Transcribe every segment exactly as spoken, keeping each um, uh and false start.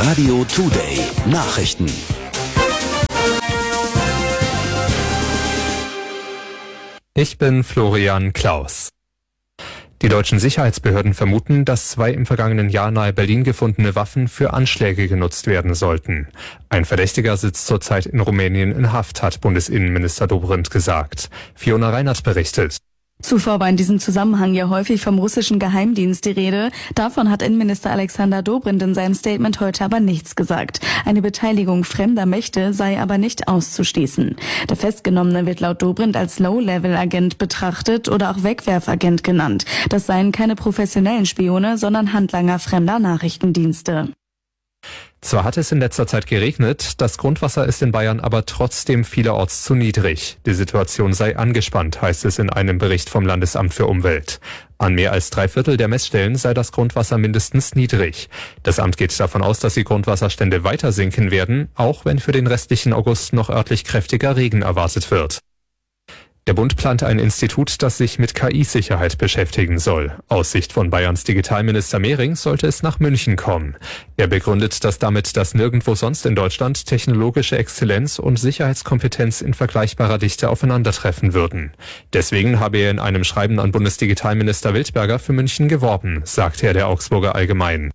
Radio Today Nachrichten. Ich bin Florian Klaus. Die deutschen Sicherheitsbehörden vermuten, dass zwei im vergangenen Jahr nahe Berlin gefundene Waffen für Anschläge genutzt werden sollten. Ein Verdächtiger sitzt zurzeit in Rumänien in Haft, hat Bundesinnenminister Dobrindt gesagt. Fiona Reinert berichtet. Zuvor war in diesem Zusammenhang ja häufig vom russischen Geheimdienst die Rede. Davon hat Innenminister Alexander Dobrindt in seinem Statement heute aber nichts gesagt. Eine Beteiligung fremder Mächte sei aber nicht auszuschließen. Der Festgenommene wird laut Dobrindt als Low-Level-Agent betrachtet oder auch Wegwerfagent genannt. Das seien keine professionellen Spione, sondern Handlanger fremder Nachrichtendienste. Zwar hat es in letzter Zeit geregnet, das Grundwasser ist in Bayern aber trotzdem vielerorts zu niedrig. Die Situation sei angespannt, heißt es in einem Bericht vom Landesamt für Umwelt. An mehr als drei Viertel der Messstellen sei das Grundwasser mindestens niedrig. Das Amt geht davon aus, dass die Grundwasserstände weiter sinken werden, auch wenn für den restlichen August noch örtlich kräftiger Regen erwartet wird. Der Bund plant ein Institut, das sich mit K I-Sicherheit beschäftigen soll. Aus Sicht von Bayerns Digitalminister Mehring sollte es nach München kommen. Er begründet das damit, dass nirgendwo sonst in Deutschland technologische Exzellenz und Sicherheitskompetenz in vergleichbarer Dichte aufeinandertreffen würden. Deswegen habe er in einem Schreiben an Bundesdigitalminister Wildberger für München geworben, sagte er der Augsburger Allgemeinen.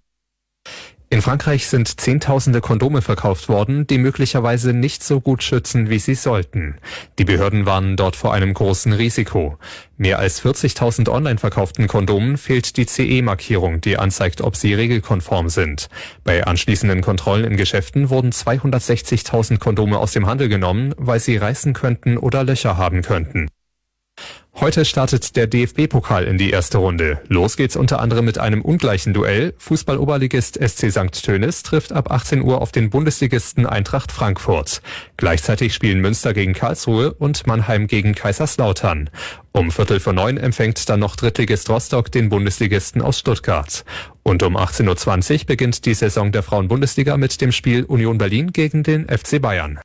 In Frankreich sind Zehntausende Kondome verkauft worden, die möglicherweise nicht so gut schützen, wie sie sollten. Die Behörden warnen dort vor einem großen Risiko. Mehr als vierzigtausend online verkauften Kondomen fehlt die C E-Markierung, die anzeigt, ob sie regelkonform sind. Bei anschließenden Kontrollen in Geschäften wurden zweihundertsechzigtausend Kondome aus dem Handel genommen, weil sie reißen könnten oder Löcher haben könnten. Heute startet der D F B-Pokal in die erste Runde. Los geht's unter anderem mit einem ungleichen Duell. Fußball-Oberligist S C Sankt Tönis trifft ab achtzehn Uhr auf den Bundesligisten Eintracht Frankfurt. Gleichzeitig spielen Münster gegen Karlsruhe und Mannheim gegen Kaiserslautern. Um Viertel vor neun empfängt dann noch Drittligist Rostock den Bundesligisten aus Stuttgart. Und um achtzehn Uhr zwanzig beginnt die Saison der Frauen-Bundesliga mit dem Spiel Union Berlin gegen den F C Bayern.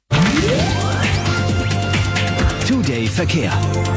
Today Verkehr.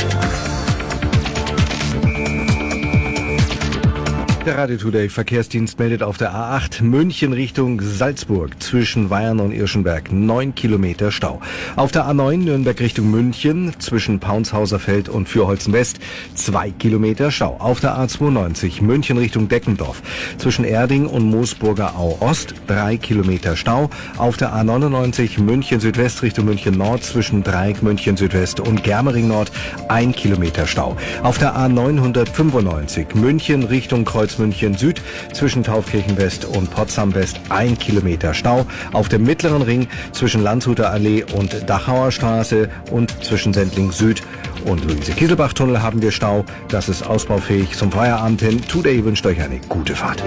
Der Radio Today Verkehrsdienst meldet auf der A acht München Richtung Salzburg zwischen Weyern und Irschenberg neun Kilometer Stau. Auf der A neun Nürnberg Richtung München zwischen Paunshauser Feld und Fürholzen West zwei Kilometer Stau. Auf der A zweiundneunzig München Richtung Deckendorf zwischen Erding und Moosburger Au Ost drei Kilometer Stau. Auf der A neunundneunzig München Südwest Richtung München Nord zwischen Dreieck München Südwest und Germering Nord ein Kilometer Stau. Auf der A neunhundertfünfundneunzig München Richtung Kreuz München Süd zwischen Taufkirchen West und Potsdam West ein Kilometer Stau. Auf dem mittleren Ring zwischen Landshuter Allee und Dachauer Straße und zwischen Sendling Süd und Luise-Kieselbach-Tunnel haben wir Stau. Das ist ausbaufähig zum Feierabend hin. Today wünscht euch eine gute Fahrt.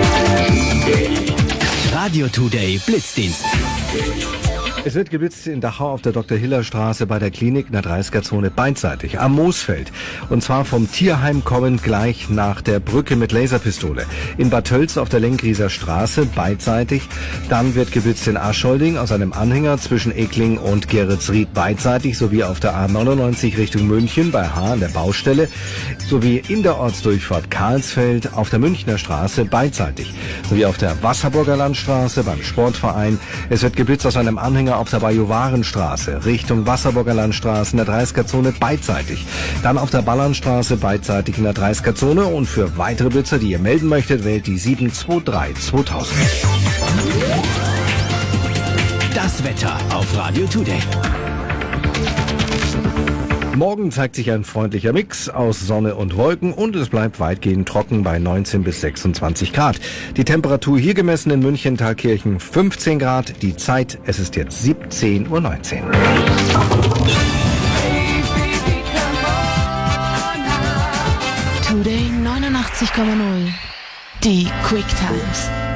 Radio Today Blitzdienst. Es wird geblitzt in Dachau auf der Doktor-Hiller-Straße bei der Klinik in der dreißiger-Zone beidseitig am Moosfeld. Und zwar vom Tierheim kommend gleich nach der Brücke mit Laserpistole. In Bad Tölz auf der Lenkrieser Straße beidseitig. Dann wird geblitzt in Aschholding aus einem Anhänger zwischen Ekling und Geretsried beidseitig, sowie auf der A neunundneunzig Richtung München bei H an der Baustelle, sowie in der Ortsdurchfahrt Karlsfeld auf der Münchner Straße beidseitig, sowie auf der Wasserburger Landstraße beim Sportverein. Es wird geblitzt aus einem Anhänger auf der Bajuwarenstraße Richtung Wasserburger Landstraße in der dreißiger-Zone beidseitig. Dann auf der Ballernstraße beidseitig in der dreißiger-Zone. Und für weitere Blitzer, die ihr melden möchtet, wählt die sieben zwei drei zweitausend. Das Wetter auf Radio Today. Morgen zeigt sich ein freundlicher Mix aus Sonne und Wolken und es bleibt weitgehend trocken bei neunzehn bis sechsundzwanzig Grad. Die Temperatur hier gemessen in München Thalkirchen fünfzehn Grad. Die Zeit, es ist jetzt siebzehn Uhr neunzehn. Today neunundachtzig Komma null. Die Quick Times.